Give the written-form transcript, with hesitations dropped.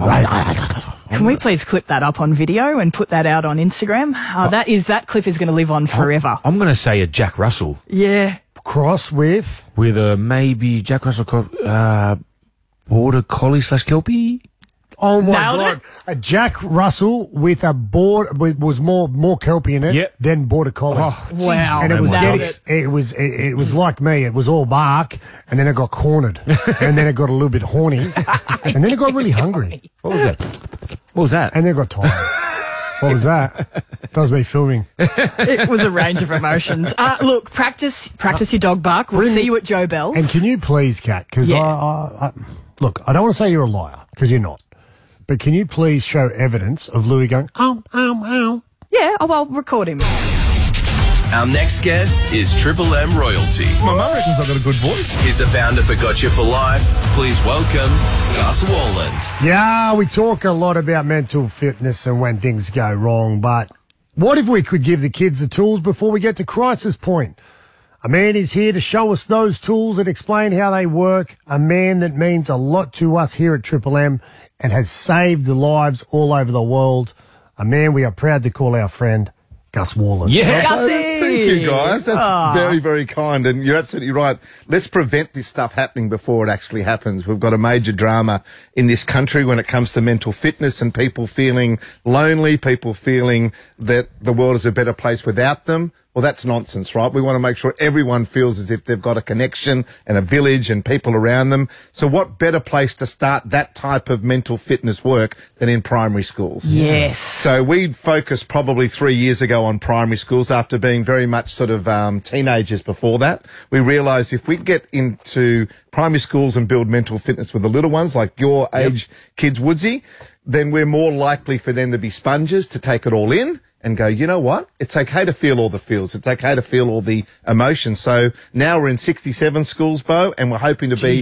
Can we please clip that up on video and put that out on Instagram? That clip is going to live on forever. I'm going to say a Jack Russell. Yeah. Cross with a maybe Jack Russell border collie / kelpie. Oh my Nailed God! it. A Jack Russell with a was more kelpie in it than border collie. Oh, Wow. And it was Nailed it was like me. It was all bark, and then it got cornered, and then it got a little bit horny, and then it got really hungry, What was that? What was that? and then it got tired. What was that? That was me filming. It was a range of emotions. Look, practice your dog bark. We'll see you at Joe Bell's. And can you please, Kat, because Yeah. look, I don't want to say you're a liar, because you're not. But can you please show evidence of Louis going, ow, ow, ow? Yeah, I'll record him. Our next guest is Triple M royalty. My mum reckons I've got a good voice. He's the founder for Gotcha for Life. Please welcome Gus Worland. Yeah, we talk a lot about mental fitness and when things go wrong, but what if we could give the kids the tools before we get to crisis point? A man is here to show us those tools and explain how they work. A man that means a lot to us here at Triple M and has saved the lives all over the world. A man we are proud to call our friend, Gus Worland. Yes. Thank you, guys. That's very, very kind. And you're absolutely right. Let's prevent this stuff happening before it actually happens. We've got a major drama in this country when it comes to mental fitness and people feeling lonely, people feeling that the world is a better place without them. Well, that's nonsense, right? We want to make sure everyone feels as if they've got a connection and a village and people around them. So what better place to start that type of mental fitness work than in primary schools? Yes. So we focused probably 3 years ago on primary schools after being very much sort of teenagers before that. We realised if we get into primary schools and build mental fitness with the little ones, like your age kids, Woodsy, then we're more likely for them to be sponges, to take it all in and go, you know what? It's okay to feel all the feels. It's okay to feel all the emotions. So now we're in 67 schools, Bo, and we're hoping to be